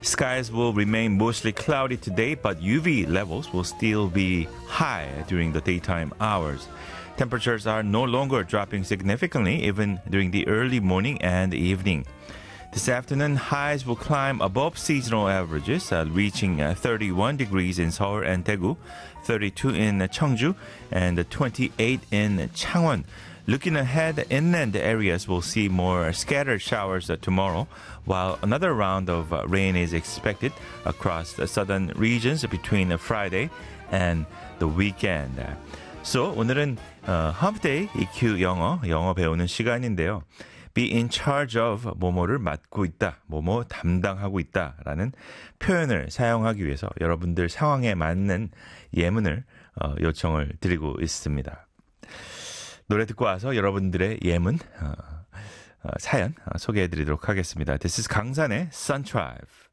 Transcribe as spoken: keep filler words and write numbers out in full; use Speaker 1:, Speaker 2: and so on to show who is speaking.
Speaker 1: Skies will remain mostly cloudy today, but U V levels will still be high during the daytime hours. Temperatures are no longer dropping significantly even during the early morning and evening. This afternoon, highs will climb above seasonal averages, uh, reaching uh, thirty-one degrees in Seoul and Daegu, thirty-two in Cheongju, and twenty-eight in Changwon. Looking ahead, inland areas will see more scattered showers uh, tomorrow, while another round of uh, rain is expected across the southern regions between uh, Friday and the weekend. So, 오늘은 uh, Hump Day 이큐 영어, 영어 배우는 시간인데요. Be in charge of 뭐뭐를 맡고 있다, 뭐뭐 담당하고 있다라는 표현을 사용하기 위해서 여러분들 상황에 맞는 예문을 어, 요청을 드리고 있습니다. 노래 듣고 와서 여러분들의 예문, 어, 어, 사연 어, 소개해드리도록 하겠습니다. This is 강산의 Sun Tribe.